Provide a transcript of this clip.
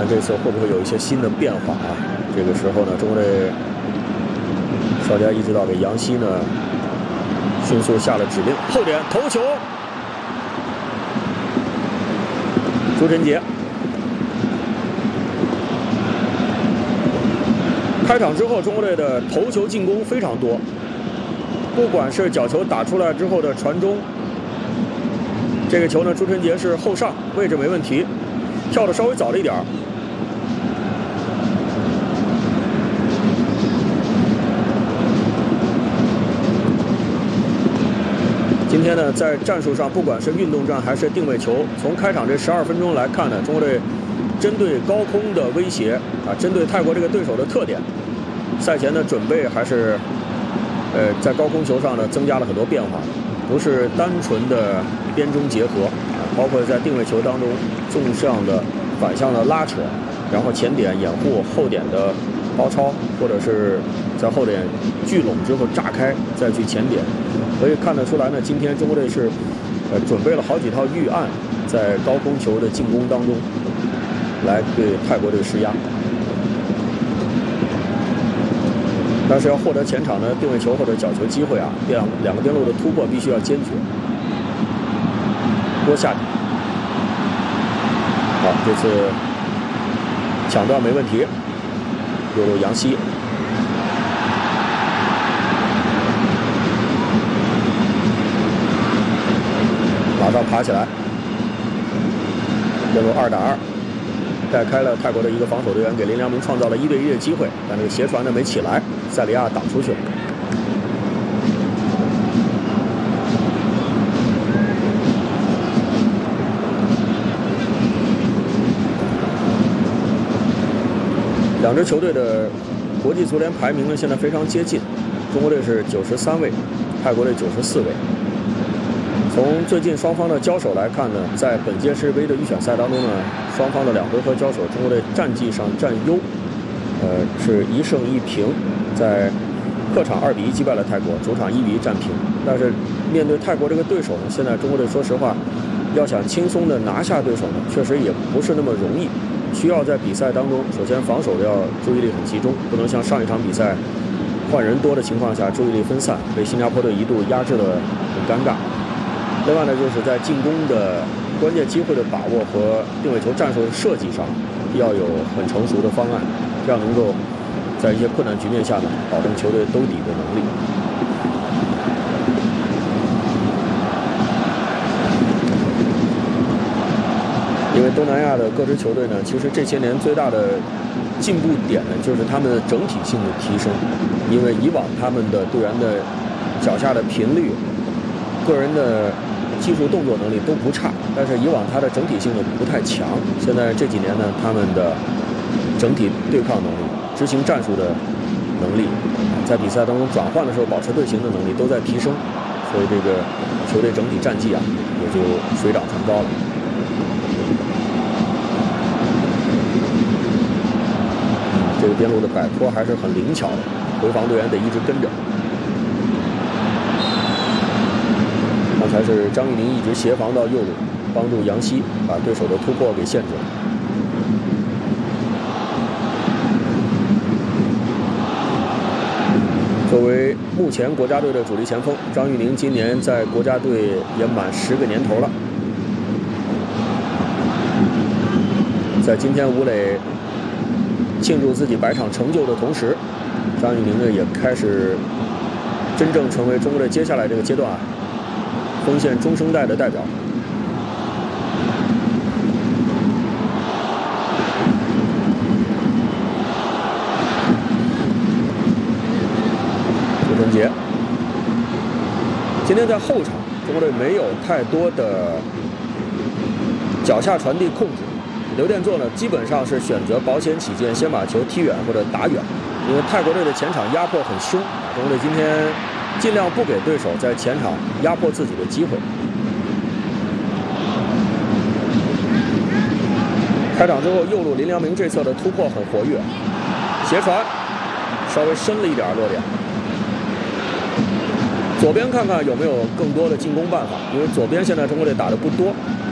看这次会不会有一些新的变化啊？这个时候呢，中国队邵佳一指导给杨希呢迅速下了指令，后点头球，朱晨杰。开场之后，中国队的头球进攻非常多，不管是角球打出来之后的传中，这个球呢，朱晨杰是后上，位置没问题，跳的稍微早了一点儿。今天呢，在战术上，不管是运动战还是定位球，从开场这12分钟来看呢，中国队针对高空的威胁啊，针对泰国这个对手的特点，赛前的准备还是在高空球上呢增加了很多变化，不是单纯的边中结合啊，包括在定位球当中纵向的、反向的拉扯，然后前点掩护，后点的包抄，或者是在后点聚拢之后炸开再去前点，可以看得出来呢，今天中国队是准备了好几套预案，在高空球的进攻当中来对泰国队施压。但是要获得前场的定位球或者角球机会啊，两个边路的突破必须要坚决。多下点，好，这次抢断没问题，右路杨希，马上爬起来，右路2打2。带开了泰国的一个防守队员，给林良铭创造了1对1的机会，但这个斜传呢没起来，塞里亚挡出去了。两支球队的国际足联排名呢现在非常接近，中国队是93位，泰国队94位。从最近双方的交手来看呢，在本届世界杯的预选赛当中呢，双方的2回合交手，中国队战绩上占优，是1胜1平，在客场2比1击败了泰国，主场1比1战平。但是面对泰国这个对手呢，现在中国队说实话，要想轻松的拿下对手呢，确实也不是那么容易，需要在比赛当中，首先防守的要注意力很集中，不能像上一场比赛换人多的情况下注意力分散，被新加坡队一度压制得很尴尬。另外呢，就是在进攻的关键机会的把握和定位球战术的设计上，要有很成熟的方案，这样能够在一些困难局面下呢，保证球队兜底的能力。因为东南亚的各支球队呢，其实这些年最大的进步点呢，就是他们的整体性的提升。因为以往他们的队员的脚下的频率、个人的技术动作能力都不差，但是以往他的整体性呢不太强。现在这几年呢，他们的整体对抗能力、执行战术的能力，在比赛当中转换的时候保持队形的能力都在提升，所以这个球队整体战绩啊也就水涨船高了。这个边路的摆脱还是很灵巧的，回防队员得一直跟着。刚才是张玉宁一直协防到右路，帮助杨希把对手的突破给限制了。作为目前国家队的主力前锋，张玉宁今年在国家队也满10个年头了。在今天吴磊庆祝自己100场成就的同时，张玉宁呢也开始真正成为中国队接下来这个阶段啊锋线中生代的代表。朱晨杰，今天在后场，中国队没有太多的脚下传递控制。刘殿座呢，基本上是选择保险起见，先把球踢远或者打远，因为泰国队的前场压迫很凶，中国队今天尽量不给对手在前场压迫自己的机会。开场之后，右路林良铭这侧的突破很活跃，斜传稍微深了一点落点。左边看看有没有更多的进攻办法，因为左边现在中国队打的不多。